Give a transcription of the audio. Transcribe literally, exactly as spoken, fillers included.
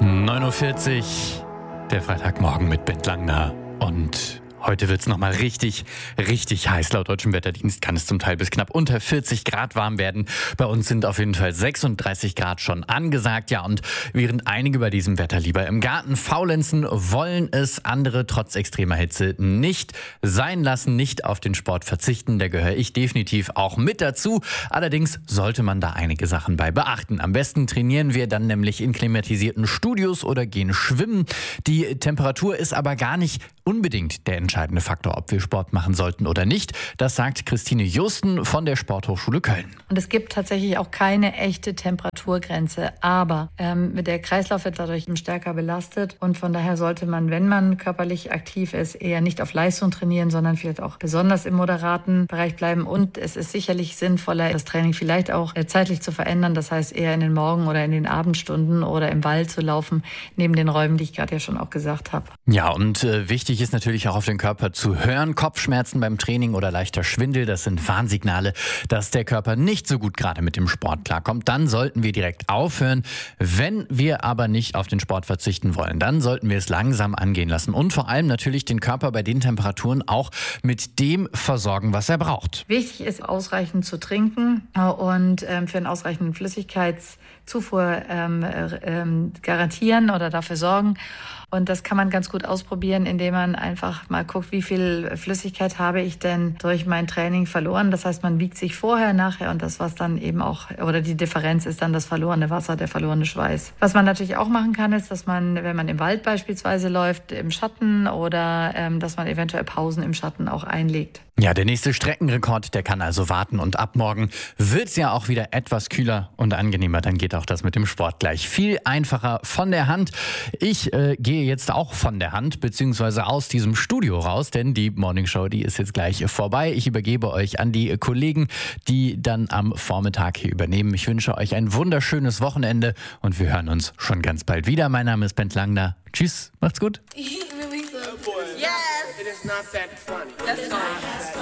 neun Uhr vierzig, der Freitagmorgen mit Bent Langner. Und heute wird es nochmal richtig, richtig heiß. Laut Deutschem Wetterdienst kann es zum Teil bis knapp unter vierzig Grad warm werden. Bei uns sind auf jeden Fall sechsunddreißig Grad schon angesagt. Ja, und während einige bei diesem Wetter lieber im Garten faulenzen, wollen es andere trotz extremer Hitze nicht sein lassen, nicht auf den Sport verzichten. Da gehöre ich definitiv auch mit dazu. Allerdings sollte man da einige Sachen bei beachten. Am besten trainieren wir dann nämlich in klimatisierten Studios oder gehen schwimmen. Die Temperatur ist aber gar nicht unbedingt der entscheidende Faktor, ob wir Sport machen sollten oder nicht. Das sagt Christine Justen von der Sporthochschule Köln. Und es gibt tatsächlich auch keine echte Temperaturgrenze, aber ähm, der Kreislauf wird dadurch stärker belastet und von daher sollte man, wenn man körperlich aktiv ist, eher nicht auf Leistung trainieren, sondern vielleicht auch besonders im moderaten Bereich bleiben. Und es ist sicherlich sinnvoller, das Training vielleicht auch äh, zeitlich zu verändern, das heißt eher in den Morgen- oder in den Abendstunden oder im Wald zu laufen, neben den Räumen, die ich gerade ja schon auch gesagt habe. Ja, und äh, wichtig ist natürlich auch auf den Körper zu hören. Kopfschmerzen beim Training oder leichter Schwindel, das sind Warnsignale, dass der Körper nicht so gut gerade mit dem Sport klarkommt. Dann sollten wir direkt aufhören. Wenn wir aber nicht auf den Sport verzichten wollen, dann sollten wir es langsam angehen lassen und vor allem natürlich den Körper bei den Temperaturen auch mit dem versorgen, was er braucht. Wichtig ist, ausreichend zu trinken und ähm, für einen ausreichenden Flüssigkeitszufuhr ähm, ähm, garantieren oder dafür sorgen. Und das kann man ganz gut ausprobieren, indem man einfach mal guckt, wie viel Flüssigkeit habe ich denn durch mein Training verloren. Das heißt, man wiegt sich vorher, nachher und das, was dann eben auch, oder die Differenz ist dann das verlorene Wasser, der verlorene Schweiß. Was man natürlich auch machen kann, ist, dass man, wenn man im Wald beispielsweise läuft, im Schatten oder ähm, dass man eventuell Pausen im Schatten auch einlegt. Ja, der nächste Streckenrekord, der kann also warten und ab morgen wird es ja auch wieder etwas kühler und angenehmer. Dann geht auch das mit dem Sport gleich viel einfacher von der Hand. Ich äh, gehe jetzt auch von der Hand beziehungsweise aus diesem Studio raus, denn die Morning Show, die ist jetzt gleich vorbei. Ich übergebe euch an die Kollegen, die dann am Vormittag hier übernehmen. Ich wünsche euch ein wunderschönes Wochenende und wir hören uns schon ganz bald wieder. Mein Name ist Bent Langner. Tschüss, macht's gut. Yes! It is not that funny. That's not.